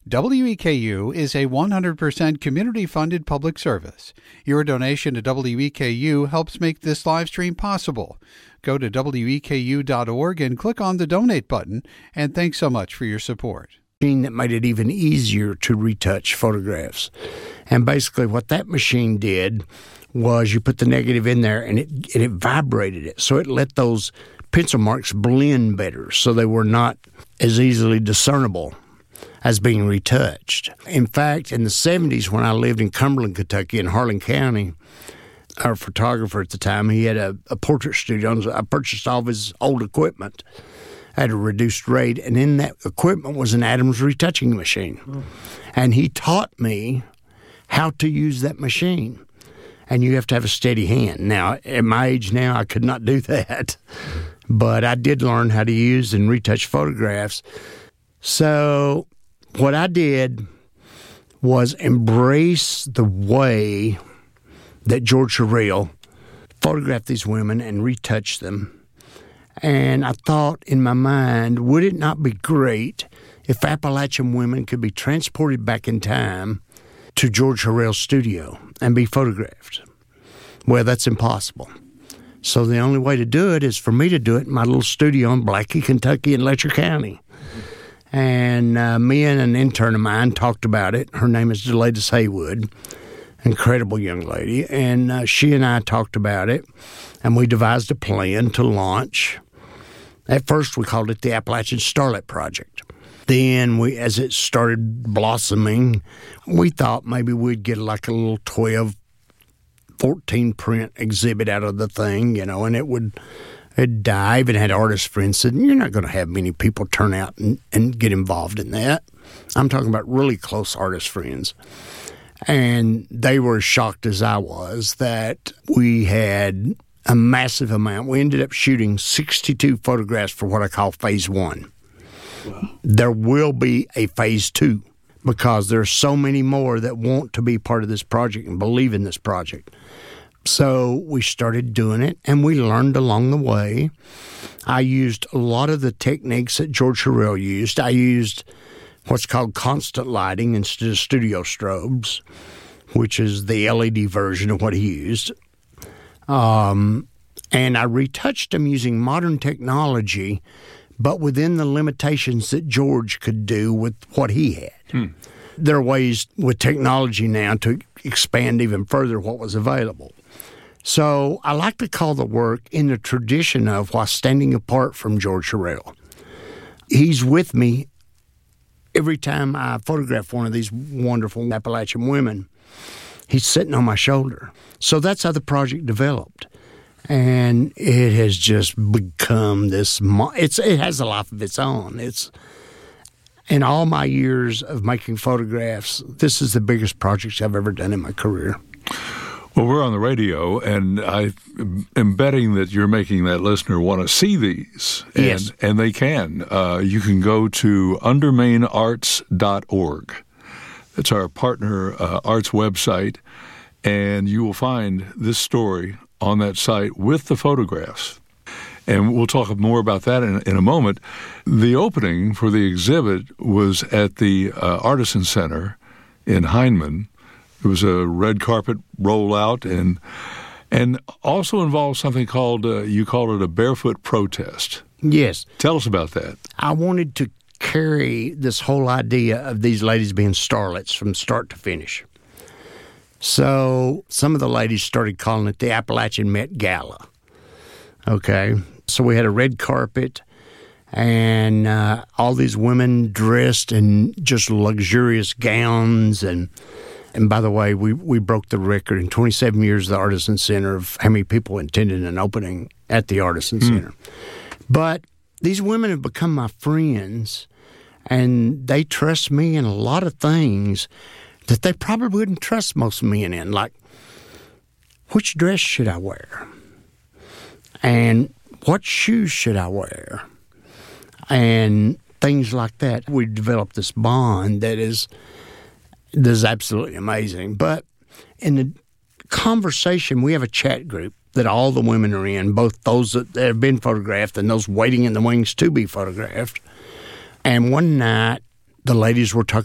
WEKU is a 100% community-funded public service. Your donation to WEKU helps make this live stream possible. Go to weku.org and click on the donate button, and thanks so much for your support. That made it even easier to retouch photographs. And basically what that machine did was you put the negative in there and it vibrated it. So it let those pencil marks blend better so they were not as easily discernible as being retouched. In fact, in the 70s, when I lived in Cumberland, Kentucky, in Harlan County, our photographer at the time, he had a portrait studio. I purchased all of his old equipment at a reduced rate, and in that equipment was an Adams retouching machine. And he taught me how to use that machine. And you have to have a steady hand. Now, at my age now, I could not do that. But I did learn how to use and retouch photographs. So what I did was embrace the way that George Sherrill photographed these women and retouched them. And I thought in my mind, would it not be great if Appalachian women could be transported back in time to George Sherrill's studio and be photographed? Well, that's impossible. So the only way to do it is for me to do it in my little studio in Blackie, Kentucky in Letcher County. And me and an intern of mine talked about it. Her name is Deladis Haywood, incredible young lady. And she and I talked about it, and we devised a plan to launch. At first, we called it the Appalachian Starlet Project. Then, as it started blossoming, we thought maybe we'd get like a little 12, 14 print exhibit out of the thing, and it'd die. I even had artist friends said, you're not going to have many people turn out and get involved in that. I'm talking about really close artist friends. And they were as shocked as I was that we had a massive amount. We ended up shooting 62 photographs for what I call phase one. Wow. There will be a phase two because there's so many more that want to be part of this project and believe in this project. So we started doing it, and we learned along the way. I used a lot of the techniques that George Sherrill used. I used what's called constant lighting instead of studio strobes, which is the LED version of what he used. And I retouched them using modern technology, but within the limitations that George could do with what he had. There are ways with technology now to expand even further what was available. So I like to call the work in the tradition of while standing apart from George Sherrill. He's with me every time I photograph one of these wonderful Appalachian women. He's sitting on my shoulder. So that's how the project developed. And it has just become this, it has a life of its own. In all my years of making photographs, this is the biggest project I've ever done in my career. Well, we're on the radio, and I am betting that you're making that listener want to see these. Yes. And they can. You can go to undermainarts.org. That's our partner arts website, and you will find this story on that site with the photographs. And we'll talk more about that in a moment. The opening for the exhibit was at the Artisan Center in Heinemann. It was a red carpet rollout and also involved something called, you called it a barefoot protest. Yes. Tell us about that. I wanted to carry this whole idea of these ladies being starlets from start to finish. So some of the ladies started calling it the Appalachian Met Gala. Okay. So we had a red carpet and all these women dressed in just luxurious gowns. And by the way, we broke the record in 27 years of the Artisan Center of how many people attended an opening at the Artisan Center. But these women have become my friends, and they trust me in a lot of things that they probably wouldn't trust most men in, like which dress should I wear? And what shoes should I wear? And things like that. We developed this bond that is absolutely amazing. But in the conversation, we have a chat group that all the women are in, both those that have been photographed and those waiting in the wings to be photographed. And one night, the ladies were talking